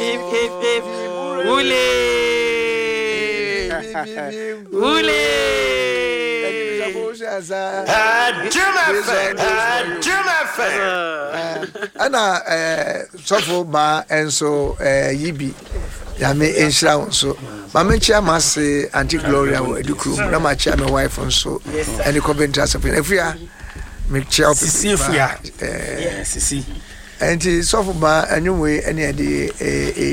Ana sofo ba enso yibi ya me enhira wonso ma me chia mase Auntie Gloria wo edukuru na ma chia me wife nso eni Coventry Asafin efia me chia sisi efia sisi enti sofo ba anwumwe eni ade